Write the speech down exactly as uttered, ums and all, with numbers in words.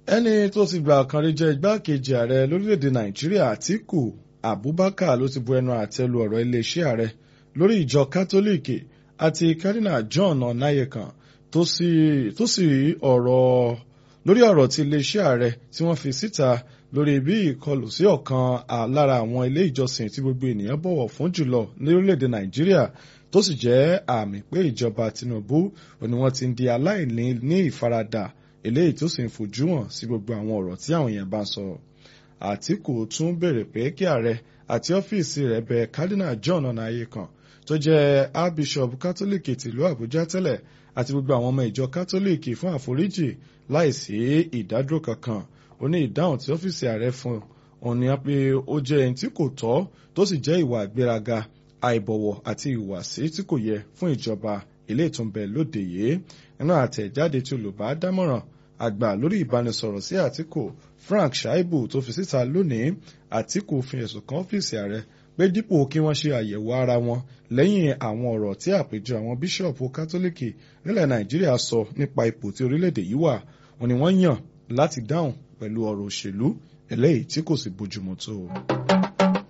ẹni tó ti gbà kan rí jẹ́ igbákejì ààrẹ lórílẹ̀‐èdè Nàìjíríà Àtíkù Abubakar ló ti bu ẹnu àtẹ́ lu ọ̀rọ̀ iléeṣẹ́ ààrẹ lórí ìjọ Kátólíìkì àti Cardinal John Ọ̀nàyẹ̀kan tó sì tó sì ọ̀rọ̀ lórí ọ̀rọ̀ tí iléeṣẹ́ ààrẹ tí wọ́n fi síta lórí bí ìkọlù sí ọ̀kan lára àwọn ilé ìjọsìn tí gbogbo ènìyàn bọ̀wọ̀ fún jùlọ ní orílẹ̀-èdè Nàìjíríà tó sì jẹ́ àmì pé ìjọba Tinubu ni wọ́n ti ń di aláìní ní ìfaradà eléyìí tó sì ń fojú hàn sí gbogbo àwọn ọ̀rọ̀ tí àwọn èèyàn bá ń sọ. Àtíkù tún béèrè pé kí ààrẹ àti ọ́fíìsì rẹ̀ bẹ̀ Cardinal John Ọ̀nàyẹ̀kan tó jẹ́ Archbishop Kátólíìkì tìlú Àbújá tẹ́lẹ̀ àti gbogbo àwọn ọmọ ìjọ Kátólíìkì fún àforíjì láìsí ìdádúró kankan. Ó ní ìdáhùn tí ọ́fíìsì ààrẹ fún òun ni pé ó jẹ́ ẹni tí kò tọ́ tó sì jẹ́ ìwà ìgbéraga àìbọ̀wọ̀ àti ìhùwàsí tí kò yẹ fún ìjọba ilé ìtúnbẹ̀ lóde yìí. Nínú àtẹ̀jáde tí olùbádámọ̀ràn àgbà lórí ìbánisọ̀rọ̀ sí Àtíkù Frank Shaibu tó fi síta lónìí, Àtíkù fi ẹ̀sùn kan ọ́fíìsì ààrẹ pé dípò kí wọ́n ṣe àyẹ̀wò ara wọn lẹ́yìn àwọn ọ̀rọ̀ tí àpéjọ àwọn bíṣọ̀pù Kátólíìkì nílẹ̀ Nàìjíríà sọ nípa ipò tí orílẹ̀-èdè yìí wà, wọ́n ní wọ́n yàn láti dáhùn pẹ̀lú ọ̀rọ̀ òṣèlú eléyìí tí kò sì bójúmu tó.